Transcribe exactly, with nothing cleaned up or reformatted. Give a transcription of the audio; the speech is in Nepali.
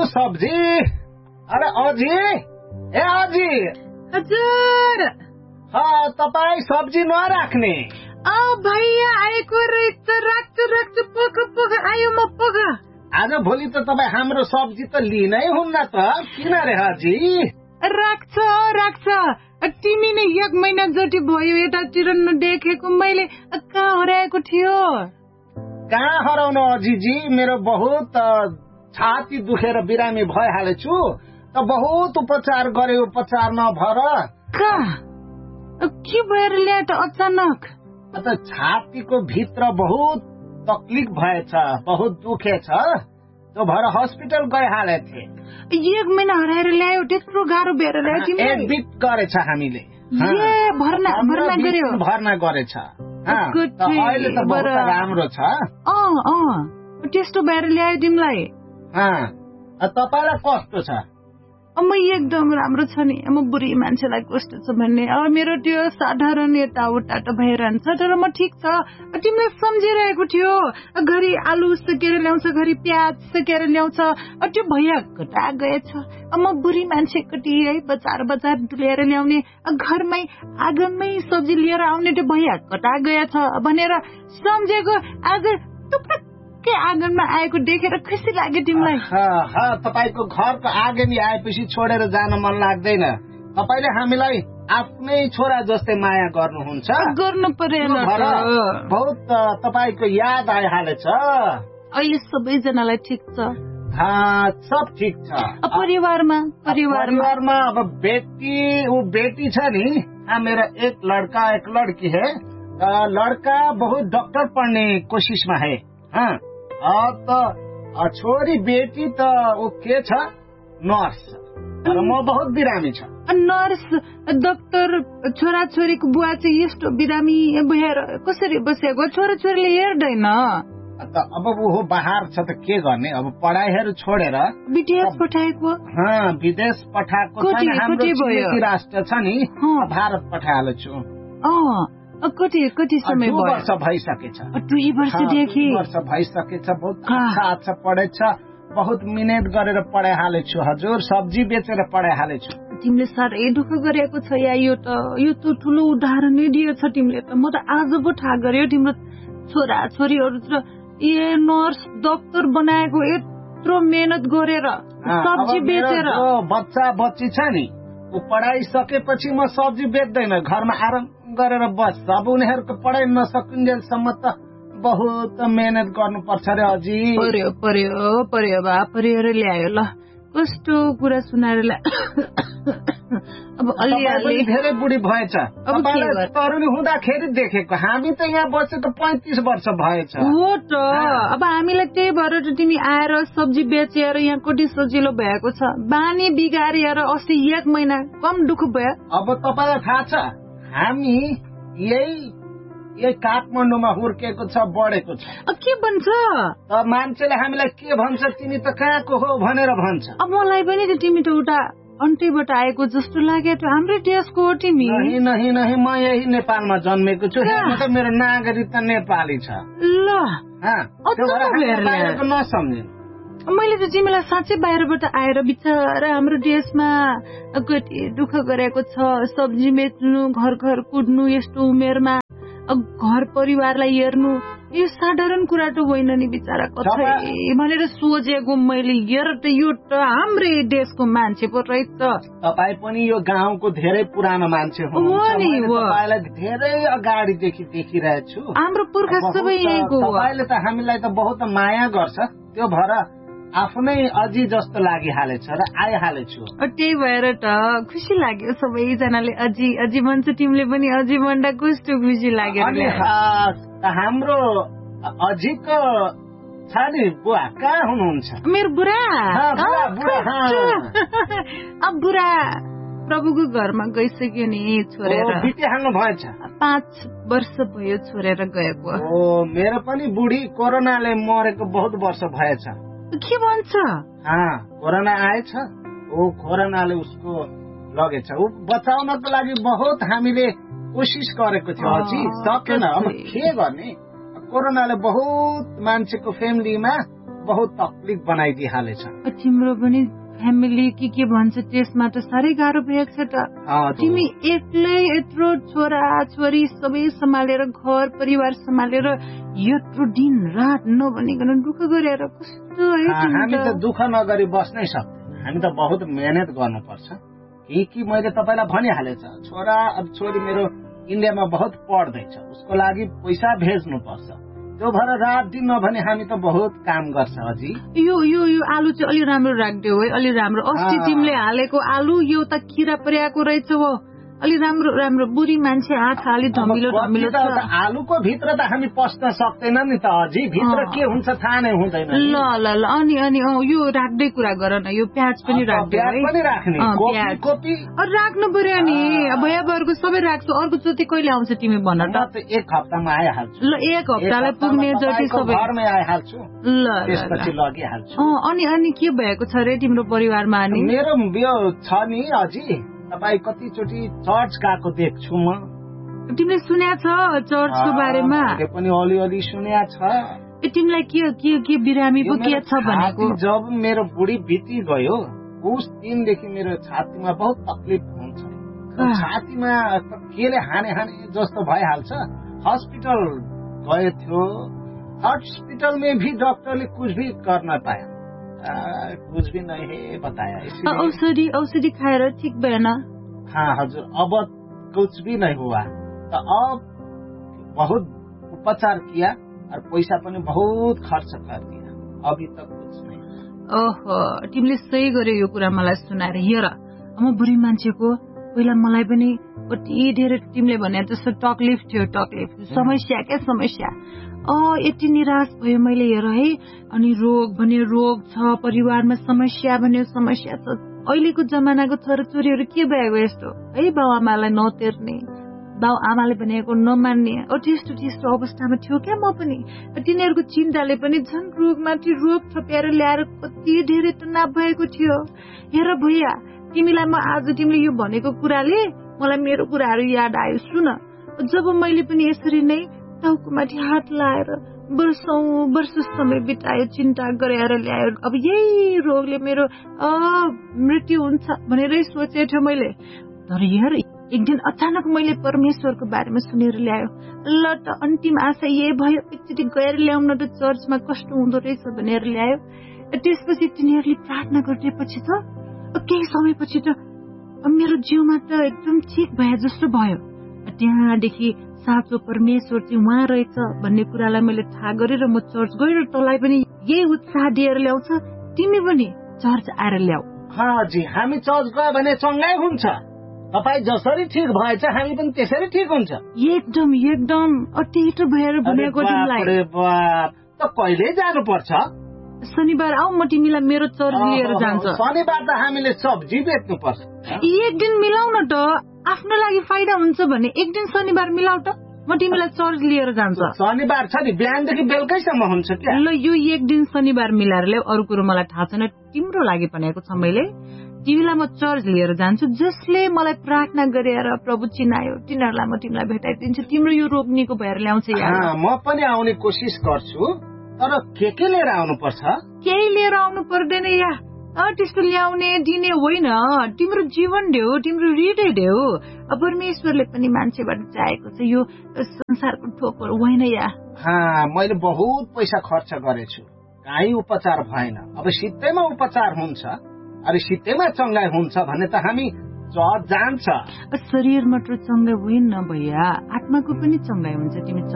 सब्जी। अरे अजी, ए अजी। हजुर। तपाईँ सब्जी नराख्ने? भैया आएको रहेछ, राख्छु राख्छु, पख पख आयो म पख। आज भोलि त तपाईँ हाम्रो सब्जी त लिनै हुन्न त, किन रे अजी? राख्छ राख्छ, तिमी नै एक महिना जति भयो यतातिर नदेखेको, मैले कहाँ हराएको थियो? कहाँ हराउनु अजीजी, मेरो बहुत छाती दुखेर बिरामी भइहालेछु त, बहुत उपचार गरे, उपचार नभएर। कहाँ के भएर ल्याए त अचानक? त छातीको भित्र बहुत तकलिफ भएछ, बहुत दुखेछ, त्यो भएर हस्पिटल गइहाले थिए। एक महिना हराएर ल्यायो, त्यत्रो गाह्रो भएर ल्यायो तिमीले? एडमिट गरेछ हामीले। ए भर्ना भर्ना गर्यो? भर्ना गरेछ। अहिले त बहुत राम्रो छ। अँ अँ त्यस्तो भएर ल्यायो तिमीलाई? तपाईँलाई कस्तो छ? म एकदम राम्रो छ नि। म बुढी मान्छेलाई कस्तो छ भन्ने, अब मेरो त्यो साधारण यताउता त भइरहन्छ, तर म ठिक छ। तिमीलाई सम्झिरहेको थियो, घरि आलु सकेर ल्याउँछ, घरि प्याज सकेर ल्याउँछ, त्यो भैया कता गएछ? म बुढी मान्छेकति है बजार बजार लिएर ल्याउने, घरमै आँगनमै सब्जी लिएर आउने, त्यो भैया कता गएछ भनेर सम्झेको। आज टुक्क आँगनमा आएको देखेर खुसी लाग्यो तिमीलाई? तपाईँको घरको आँगनी आएपछि छोडेर जान मन लाग्दैन। तपाईँले हामीलाई आफ्नै छोरा जस्तै माया गर्नुहुन्छ। गर्नु पर्यो, बहुत तपाईँको याद आइहालेछ। अहिले सबैजनालाई ठिक छ? सब ठिक छ। परिवारमा परिवारमा अब बेटी वो बेटी छ नि, मेरा एक लड़का एक लड़की है। लड़का बहुत डॉक्टर पढ़ने कोशिश में है, हाँ, त छोरी बेटी त ऊ के छ, नर्स। तर म बहुत बिरामी छ। नर्स डाक्टर छोरा छोरीको बुवा चाहिँ यस्तो बिरामी भएर कसरी बसेको? छोरा छोरीले हेर्दैन अब वो बाहर छ त के गर्ने, अब पढाइहरू छोडेर विदेश पठाएको। हाँ, विदेश पठाएको छ। हाम्रो छिमेकी राष्ट्र छ नि, भारत पठाइहाल्छु। अँ कति कति समय भयो? वर्ष भइसकेछ। दुई वर्षदेखि वर्ष भइसकेछ। बहुत अच्छा अच्छा पढेछ, बहुत मिहिनेत गरेर पढाइहालेछु हजुर, सब्जी बेचेर पढाइहालेछु। तिमीले साह्रै दुःख गरेको छ या, यो त यो त ठुलो उदाहरण नै दिएछ तिमीले त। म त आज पो थाहा गर्यो तिम्रो छोरा छोरीहरू त ए नर्स डाक्टर बनाएको, यत्रो मेहनत गरेर सब्जी बेचेर। बच्चा बच्ची छ नि, ऊ पढाइसकेपछि म सब्जी बेच्दैन, घरमा आराम गरेर बस्छ। अब उनीहरूको पढाइ नसकिन्जेलसम्म त बहुत मेहनत गर्नुपर्छ रे अजी। पर्यो पर्यो पर्यो बा पर्यो ल्यायो। ल कस्तो कुरा सुनाएर अब अलि धेरै बुढी भएछ। तरुणी हुँदाखेरि देखेको, हामी त यहाँ बसेको पैंतिस वर्ष भएछ। हो त, अब हामीलाई त्यही भएर तिमी आएर सब्जी बेचेर यहाँ कति सजिलो भएको छ। बानी बिगारेर अस्ति एक महिना कम दुःख भयो। अब तपाईँलाई थाहा छ, हामी यही यही काठमाडौँमा हुर्केको छ, बढेको छ। के भन्छ मान्छेले हामीलाई के भन्छ, तिमी त कहाँको हो भनेर भन्छ। अब मलाई पनि त तिमी त उता अन्त्यबाट आएको जस्तो लाग्यो, त हाम्रै देशको हो तिमी? नहीं नहीं नहीं, म यही नेपालमा जन्मेको छु, मतलब मेरो नागरिकता नेपाली छ। ल नसम्झे मैले त तिमीलाई साँच्चै बाहिरबाट आएर बिचरा हाम्रो देशमा कति दुःख गरेको छ, सब्जी बेच्नु, घर घर कुद्नु, यस्तो उमेरमा घर परिवारलाई हेर्नु, यो साधारण कुरा त होइन नि बिचरा कसै भनेर सोचेको मैले। हेर त यो त हाम्रै देशको मान्छे पो रहेछ। तपाईँ पनि यो गाउँको धेरै पुरानो मान्छे हुनुहुन्छ, तपाईँलाई धेरै अगाडिदेखि देखिरहेछु। हाम्रो पुर्खा सबै यहीँको हो। तपाईँले त हामीलाई त बहुत माया गर्छ, त्यो भएर आफ्नै अजी जस्तो लागिहालेछ र आइहालेछु। त्यही भएर त खुसी लाग्यो, सबैजनाले अजी अजी भन्छ, तिमीले पनि अजी भन्दा कस्तो खुसी लाग्यो। हाम्रो अजीको छ नि बुवा, कहाँ हुनुहुन्छ? मेरो बुढा अब बुढा प्रभुको घरमा गइसक्यो नि, छोडेर बितिहाल्नु भएछ। पाँच वर्ष भयो छोडेर गएको। ओ मेरो पनि बुढी कोरोनाले मरेको बहुत वर्ष भएछ। के भन्छ? कोरोना आएछ, ओ कोरोनाले उसको लगेछ। ऊ बचाउनको लागि बहुत हामीले कोसिस गरेको थियो अझै सकेन। अब के गर्ने, कोरोनाले बहुत मान्छेको फ्यामिलीमा बहुत तकलिफ बनाइदिइहालेछ। तिम्रो पनि फ्यामिली के के भन्छ त्यसमा त साह्रै गाह्रो भएको छ त। तिमी एक्लै यत्रो छोरा छोरी सबै सम्हालेर घर परिवार सम्हालेर यत्रो दिन रात नभनिकन दुःख गरेर कस्तो है। हामी त दुःख नगरी बस्नै सक्दैन, हामी त बहुत मेहनत गर्नुपर्छ। कि कि मैले तपाईँलाई भनिहालेछ, छोरा अब छोरी मेरो इन्डियामा बहुत पढ्दैछ, उसको लागि पैसा भेज्नुपर्छ। त्यो भएर रात दिन नभने हामी त बहुत काम गर्छ अझै। यो यो यो आलु चाहिँ अलि राम्रो राख्दियो है, अलि राम्रो। अस्ति तिमीले हालेको आलु यो त किरा पर्याएको रहेछ हो। अलि राम्रो राम्रो बुढी मान्छे आँखा अलि धमिलो धमिलो छ। आलुको भित्र त हामी पस्न सक्दैन नि त, अझै भित्र के हुन्छ थाहा नै हुँदैन। ल ल ल अनि अनि यो राख्दै कुरा गर न, यो प्याज पनि राख्दै है। प्याज कोपी राख्नु पर्यो नि, भैयाबरको सबै राख्छु। अर्को चोटि कहिले आउँछ तिमी भन त। एक हप्तामा आइहाल्छु। ल एक हप्तालाई पुग्ने जति सबै घरमै आइहाल्छु। ल त्यसपछि लगिहाल्छु। अनि अनि के भएको छ रे तिम्रो परिवारमा? अनि मेरो यो छ नि अझै। तपाईँ कतिचोटि चर्च गएको देख्छु म। तिमीले सुन्या छ चर्चको बारेमा? मैले पनि अलिअलि सुन्या छ। तिमीलाई के के के बिरामी पो के छ भनेको? जब मेरो बुढी बिति गयो उस दिनदेखि मेरो छातीमा बहुत तकलिफ हुन्छ। छातीमा केले हाने हाने जस्तो भइहाल्छ। हस्पिटल गए थियो, हस्पिटल में भी डॉक्टर ने कुछ भी कर न पाया, कुछ भी नहीं है बताया। औषधि औषधि खाएर ठीक भएन? हाँ हजुर, अब कुछ भी नहीं हुआ। तो अब बहुत उपचार किया और पैसा पनि बहुत खर्च कर दिया, अभी तक कुछ नहीं। ओहो, तिमीले सही गर्यो यो कुरा मलाई सुनाएर। हेर म बुढी मान्छेको पहिला मलाई पनि कति धेरै तिमीले भने जस्तो तकलिफ थियो, तकलिफ समस्या क्या समस्या। अ यति निराश भयो मैले। हेर है, अनि रोग भन्यो रोग छ, परिवारमा समस्या भन्यो समस्या छ। अहिलेको जमानाको छोराछोरीहरू के भएको यस्तो है, बाउ आमालाई नतेर्ने, बाउ आमाले भनेको नमान्ने, त्यस्तो त्यस्तो अवस्थामा थियो क्या म पनि। तिनीहरूको चिन्ताले पनि झन् रोगमाथि रोग थपेर ल्याएर कति धेरै तनाव भएको थियो। हेर भैया, तिमीलाई म आज तिमीले यो भनेको कुराले मलाई मेरो कुराहरू याद आयो। सुन, जब मैले पनि यसरी नै टाउकोमाथि हात लाएर वर्षौं वर्ष समय बितायो, चिन्ता गरेर ल्यायो, अब यही रोगले मेरो अ मृत्यु हुन्छ भनेरै सोचेको थियो मैले। तर हेर एक दिन अचानक मैले परमेश्वरको बारेमा सुनेर ल्यायो। ल त अन्तिम आशा यही भयो, एकचोटि गएर ल्याउन त चर्चमा कस्तो हुँदो रहेछ भनेर ल्यायो। त्यसपछि तिनीहरूले प्रार्थना गरिदिएपछि त केही समयपछि त मेरो जिउमा त एकदम ठिक भए जस्तो भयो। त्यहाँदेखि साँचो परमेश्वर चाहिँ उहाँ रहेछ भन्ने कुरालाई मैले थाहा गरेर म चर्च गएर तँलाई पनि यही उत्साह दिएर ल्याउँछ। तिमी पनि चर्च आएर ल्याऊ। हजुर, हामी चर्च गयो भने चङ्गाइ हुन्छ। तपाईँ जसरी ठिक भएछ हामी पनि त्यसरी ठिक हुन्छ। एकदम एकदम त्यही त भएर भनेको तिमीलाई। त कहिले जानु पर्छ? शनिबार आऊ, म तिमीलाई मेरो चर्च लिएर जान्छु। शनिबार त हामीले सब्जी बेच्नु पर्छ। एक दिन मिलाउ न त, आफ्नो लागि फाइदा हुन्छ भने एक दिन शनिबार मिलाउ त, म तिमीलाई चर्च लिएर जान्छु। शनिबार छ नि, बिहानदेखि बेलुकैसम्म हुन्छ क्या। ल यो एक दिन शनिबार मिलाएर ल्याऊ। अरू कुरो मलाई थाहा छैन, तिम्रो लागि भनेको छ मैले। तिमीलाई म चर्च लिएर जान्छु। जसले मलाई प्रार्थना गरेर प्रभु चिनायो तिनीहरूलाई म तिमीलाई भेटाइदिन्छु। तिम्रो यो रोग निको भएर ल्याउँछ। म पनि आउने कोसिस गर्छु, तर के के लिएर आउनु पर्छ? केही लिएर आउनु पर्दैन या त्यस्तो ल्याउने दिने होइन। तिम्रो जीवन देऊ, तिम्रो हृदय देऊ। परमेश्वरले पनि मान्छेबाट चाहेको छ, यो संसारको ठोकर होइन या। हाँ, मैले बहुत पैसा खर्च गरेछु, काहीँ उपचार भएन। अब सित्तैमा उपचार हुन्छ, अरे सित्तैमा चङ्गाइ हुन्छ भने त हामी चर्च जान्छ। शरीर मात्र चङ्गाइ होइन भैया, आत्माको पनि चङ्गाइ हुन्छ। तिमी